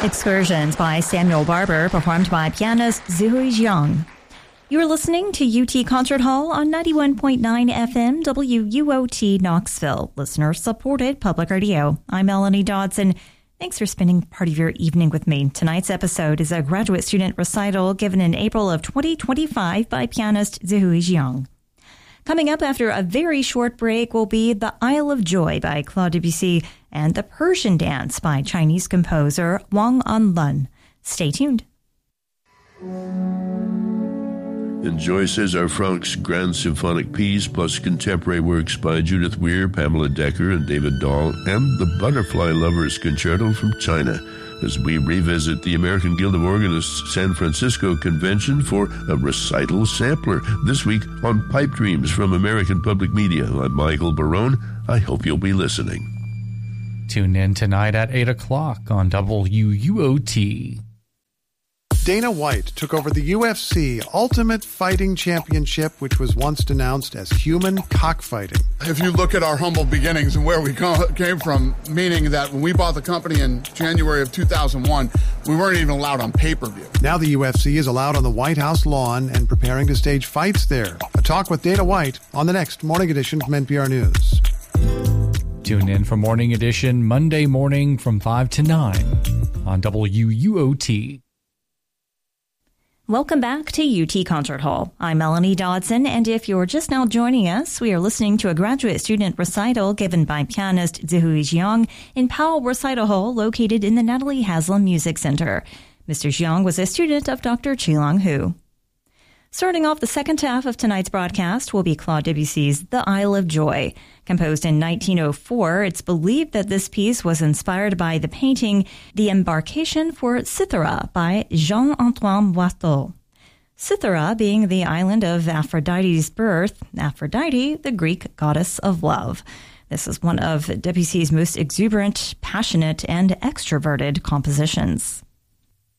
Excursions by Samuel Barber, performed by pianist Zihui Jiang. You're listening to UT Concert Hall on 91.9 FM WUOT Knoxville, listener-supported public radio. I'm Melanie Dodson. Thanks for spending part of your evening with me. Tonight's episode is a graduate student recital given in April of 2025 by pianist Zihui Jiang. Coming up after a very short break will be The Isle of Joy by Claude Debussy and The Persian Dance by Chinese composer Wang Anlun. Stay tuned. Enjoy César Franck's Grand Symphonic Piece, plus contemporary works by Judith Weir, Pamela Decker, and David Dahl, and the Butterfly Lovers Concerto from China, as we revisit the American Guild of Organists San Francisco Convention for a recital sampler. This week on Pipe Dreams from American Public Media. I'm Michael Barone. I hope you'll be listening. Tune in tonight at 8 o'clock on WUOT. Dana White took over the UFC Ultimate Fighting Championship, which was once denounced as human cockfighting. If you look at our humble beginnings and where we came from, meaning that when we bought the company in January of 2001, we weren't even allowed on pay-per-view. Now the UFC is allowed on the White House lawn and preparing to stage fights there. A talk with Dana White on the next Morning Edition from NPR News. Tune in for Morning Edition Monday morning from 5 to 9 on WUOT. Welcome back to UT Concert Hall. I'm Melanie Dodson, and if you're just now joining us, we are listening to a graduate student recital given by pianist Zihui Jiang in Powell Recital Hall, located in the Natalie Haslam Music Center. Mr. Jiang was a student of Dr. Qilang Hu. Starting off the second half of tonight's broadcast will be Claude Debussy's The Isle of Joy. Composed in 1904, it's believed that this piece was inspired by the painting The Embarcation for Cythera by Jean-Antoine Watteau. Cythera being the island of Aphrodite's birth, Aphrodite, the Greek goddess of love. This is one of Debussy's most exuberant, passionate, and extroverted compositions.